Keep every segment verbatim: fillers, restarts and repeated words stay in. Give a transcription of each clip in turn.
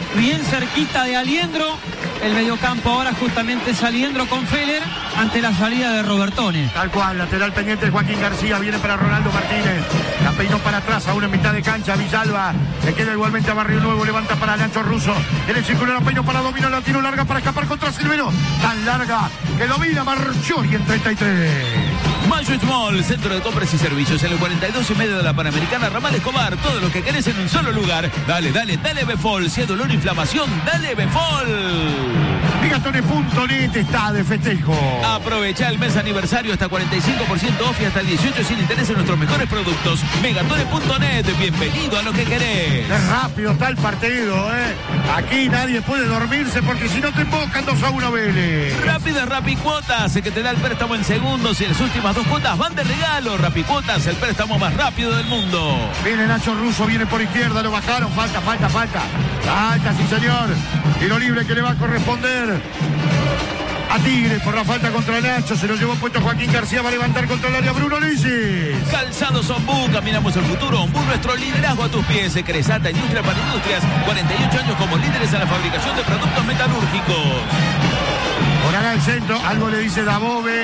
bien cerquita de Aliendro. El mediocampo ahora justamente es Aliendro con Feller ante la salida de Robertone. Tal cual, lateral pendiente de Joaquín García, viene para Ronaldo Martínez, la peinó para atrás, aún en mitad de cancha, Villalba, le queda igualmente a Barrio Nuevo, levanta para Nacho Russo, en el círculo la peinó para dominar, la tiro larga para escapar contra Silvero, tan larga que domina Marchiori en treinta y tres. Mayo Small, centro de compras y servicios en el cuarenta y dos y medio de la Panamericana, Ramal Escobar, todo lo que querés en un solo lugar. Dale, dale, dale Befol, si hay dolor o inflamación, dale Befol. Megatones punto net está de festejo. Aprovecha el mes aniversario hasta cuarenta y cinco por ciento off y hasta el dieciocho sin interés en nuestros mejores productos. Megatones punto net, bienvenido a lo que querés. Qué rápido está el partido, ¿eh? Aquí nadie puede dormirse porque si no te embocan dos a uno Vélez. Rápidas Rapicuotas, que te da el préstamo en segundos y las últimas dos cuotas van de regalo. Rapicuotas, el préstamo más rápido del mundo. Viene Nacho Russo, viene por izquierda, lo bajaron, falta, falta, falta. Falta, sí señor. Tiro libre que le va a corresponder a Tigre por la falta contra Nacho. Se lo llevó puesto Joaquín García, va a levantar contra el área Bruno Lisis. Calzados Ombú, caminamos el futuro. Ombú, nuestro liderazgo a tus pies. Cresata, industria para industrias. cuarenta y ocho años como líderes en la fabricación de productos metalúrgicos. Por acá el centro, algo le dice Dabove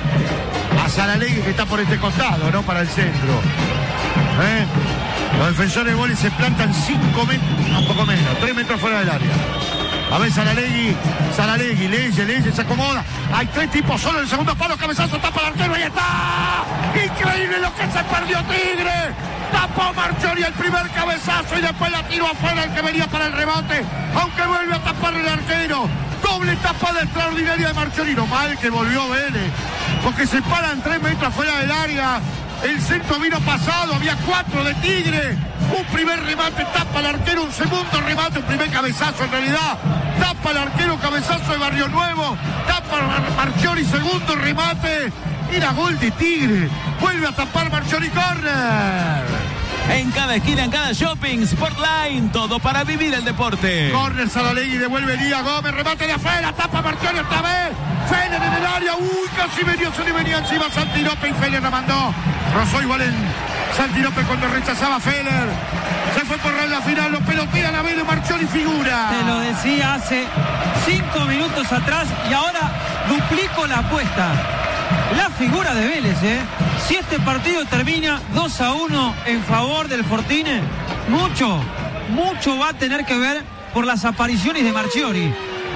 a Saralegui que está por este costado, ¿no? Para el centro. ¿Eh? Los defensores de goles se plantan cinco metros, un poco menos, tres metros fuera del área. A ver Saralegui, Saralegui, leye, leye, se acomoda. Hay tres tipos solo en el segundo palo, cabezazo, tapa el arquero, ahí está. Increíble lo que se perdió Tigre. Tapó Marchiori el primer cabezazo y después la tiró afuera el que venía para el rebote. Aunque vuelve a tapar el arquero. Doble tapada extraordinaria de Marchiori. No mal que volvió Vélez, porque se paran tres metros fuera del área. El centro vino pasado, había cuatro de Tigre. Un primer remate, tapa el arquero, un segundo remate, un primer cabezazo en realidad. Tapa el arquero, cabezazo de Barrio Nuevo. Tapa Marchiori, segundo remate. Era gol de Tigre. Vuelve a tapar Marchiori, córner. En cada esquina, en cada shopping, Sportline, todo para vivir el deporte. Córner, Saralegui, devuelve Elías Gómez, remate de afuera, tapa Marchiori otra vez. Feller en el área, uy, casi venía, se le venía encima Santirope y Feller la mandó. Rozó igual en Santirope cuando rechazaba Feller. Se fue por la final, lo pelotean a Vélez, Marchiori figura. Te lo decía hace cinco minutos atrás y ahora duplico la apuesta. La figura de Vélez, ¿eh? Si este partido termina dos a uno en favor del Fortine, mucho, mucho va a tener que ver por las apariciones de Marchiori.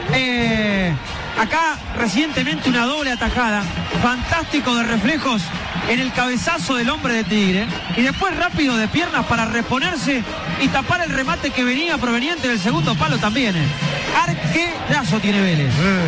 Eh, acá recientemente una doble atajada, fantástico de reflejos en el cabezazo del hombre de Tigre y después rápido de piernas para reponerse y tapar el remate que venía proveniente del segundo palo también. ¿eh? Arquerazo tiene Vélez. Eh,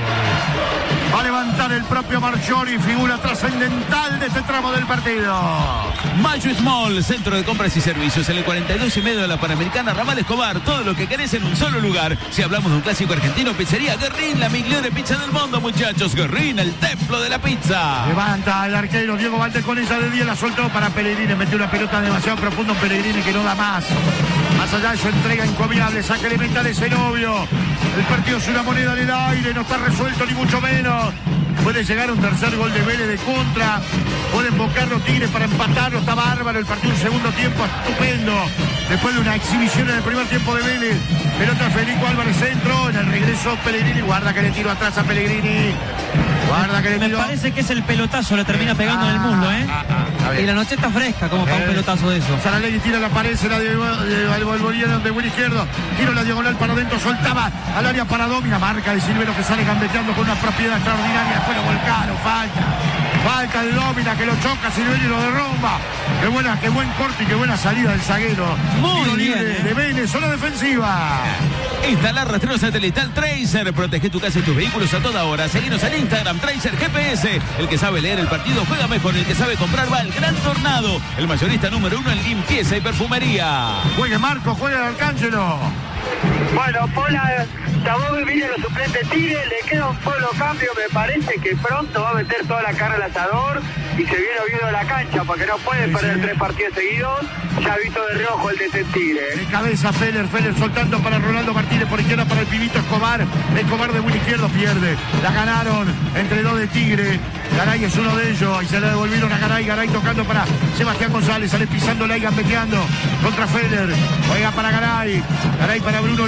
Va a levantar el propio Marchiori, figura trascendental de este tramo del partido. Mayo Small, centro de compras y servicios en el cuarenta y dos y medio de la Panamericana, Ramal Escobar, todo lo que querés en un solo lugar. Si hablamos de un clásico argentino, pizzería Guerrín, la migliore pizza del mundo, muchachos. Guerrín, el templo de la pizza. Levanta el arquero Diego Valdés con esa de diez, la soltó para Pellegrini, metió una pelota demasiado profunda en Pellegrini que no da más. Más allá de su entrega encomiable, saque elemental de Zenobio. El partido es una moneda en el aire, no está resuelto ni mucho menos. Puede llegar un tercer gol de Vélez de contra. Pueden invocar los Tigres para empatarlo. Está bárbaro el partido, un segundo tiempo estupendo. Después de una exhibición en el primer tiempo de Vélez. Pelota Federico Álvarez centro. En el regreso Pellegrini. Guarda que le tiro atrás a Pellegrini. Guarda que le tiro. Me parece que es el pelotazo, le termina pegando ah, en el muslo, ¿eh? Ah, ah, y la noche está fresca como para eh, un pelotazo de eso. Saralegui tira la pared, se la de Bolivia de buen izquierdo. Tiro la diagonal para adentro, soltaba al área para Domina. Marca de Silvero que sale gambeteando con una propiedad extraordinaria. Después lo volcaron, falta. Falta de Domina que lo choca Silvero y lo derrumba. Qué buena, qué buen corte y qué buena salida del zaguero. Muy Tiro bien, libre eh. de Vélez, zona defensiva. Instalar rastreo satelital Tracer. Protege tu casa y tus vehículos a toda hora. Seguinos en Instagram, Tracer G P S. El que sabe leer el partido juega mejor. El que sabe comprar va al Gran Tornado. El mayorista número uno en limpieza y perfumería. Juegue Marco, juegue el Arcángelo. Bueno, Pola, Dabove viene los suplentes Tigre, le queda un solo cambio, me parece que pronto va a meter toda la carne al asador y se viene viendo la cancha porque no puede sí, perder sí. tres partidos seguidos. Ya ha visto de reojo el de Tigre. De cabeza Feller, Feller soltando para Ronaldo Martínez por izquierda para el pibito Escobar. Escobar de buen izquierdo pierde. La ganaron entre dos de Tigre. Garay es uno de ellos y se la devolvieron a Garay. Garay tocando para Sebastián González, sale pisándola y gambeteando contra Feller. Juega para Garay. Garay para Bruno